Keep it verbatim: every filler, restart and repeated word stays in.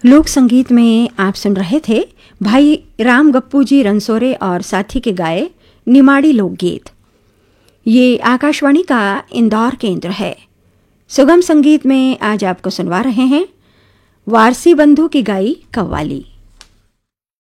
लोक संगीत में आप सुन रहे थे भाई राम गप्पू जी रनसोरे और साथी के गाए निमाड़ी लोकगीत। ये आकाशवाणी का इंदौर केंद्र है। सुगम संगीत में आज आपको सुनवा रहे हैं वारसी बंधु की गाई कव्वाली।